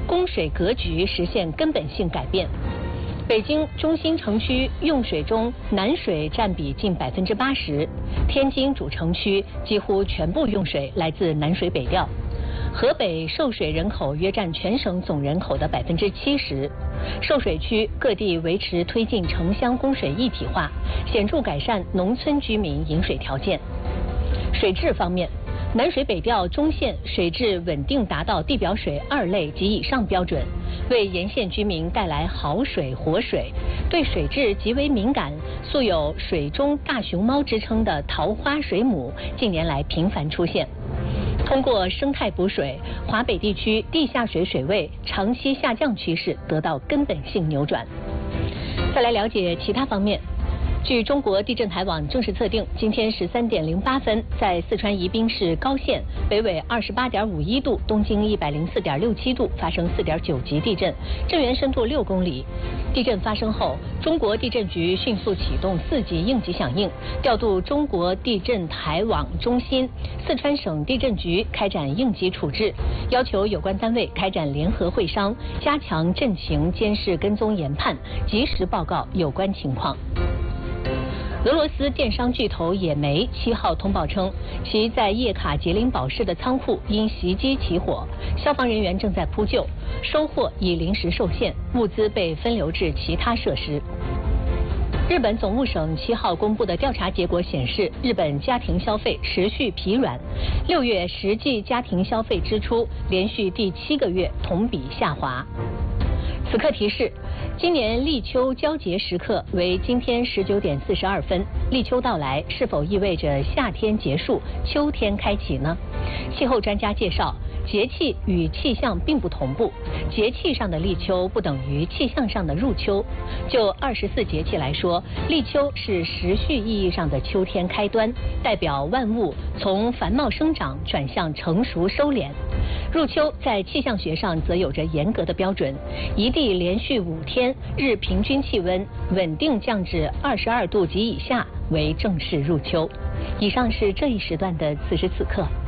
供水格局实现根本性改变。北京中心城区用水中南水占比近80%，天津主城区几乎全部用水来自南水北调。河北受水人口约占全省总人口的70%，受水区各地维持推进城乡供水一体化，显著改善农村居民饮水条件。水质方面，南水北调中线水质稳定达到地表水2类及以上标准，为沿线居民带来好水活水。对水质极为敏感，素有“水中大熊猫”之称的桃花水母，近年来频繁出现。通过生态补水，华北地区地下水水位长期下降趋势得到根本性扭转。再来了解其他方面。据中国地震台网正式测定，今天13点08分，在四川宜宾市高县北纬28.51度、东经104.67度发生4.9级地震，震源深度6公里。地震发生后，中国地震局迅速启动4级应急响应，调度中国地震台网中心、四川省地震局开展应急处置，要求有关单位开展联合会商，加强震情监视跟踪研判，及时报告有关情况。俄罗斯电商巨头野莓7号通报称，其在叶卡捷琳堡市的仓库因袭击起火，消防人员正在扑救，收获已临时受限，物资被分流至其他设施。日本总务省7号公布的调查结果显示，日本家庭消费持续疲软，6月实际家庭消费支出连续第7个月同比下滑。此刻提示，今年立秋交接时刻为今天19点42分。立秋到来是否意味着夏天结束，秋天开启呢？气候专家介绍，节气与气象并不同步，节气上的立秋不等于气象上的入秋。就24节气来说，立秋是时序意义上的秋天开端，代表万物从繁茂生长转向成熟收敛。入秋在气象学上则有着严格的标准，一地连续5天日平均气温稳定降至22度及以下为正式入秋。以上是这一时段的此时此刻。